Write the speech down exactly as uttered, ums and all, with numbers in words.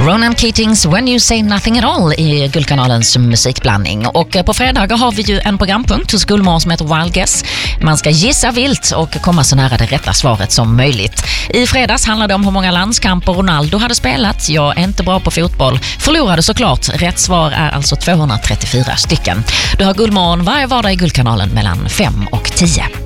Ronan Keatings When You Say Nothing At All i Guldkanalens musikblandning. Och på fredagar har vi ju en programpunkt hos Guldmorgon som heter Wild Guess. Man ska gissa vilt och komma så nära det rätta svaret som möjligt. I fredags handlade det om hur många landskamper Ronaldo hade spelat. Jag är inte bra på fotboll. Förlorade såklart. Rätt svar är alltså tvåhundratrettiofyra stycken. Du har Guldmorgon varje vardag i Guldkanalen mellan fem och tio.